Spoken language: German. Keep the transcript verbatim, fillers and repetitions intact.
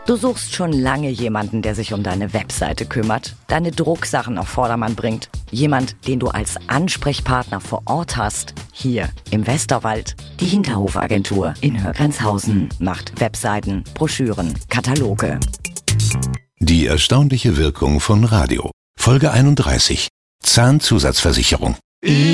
Du suchst schon lange jemanden, der sich um deine Webseite kümmert, deine Drucksachen auf Vordermann bringt. Jemand, den du als Ansprechpartner vor Ort hast. Hier im Westerwald. Die Hinterhofagentur in Högrenzhausen macht Webseiten, Broschüren, Kataloge. Die erstaunliche Wirkung von Radio. Folge einunddreißig. Zahnzusatzversicherung.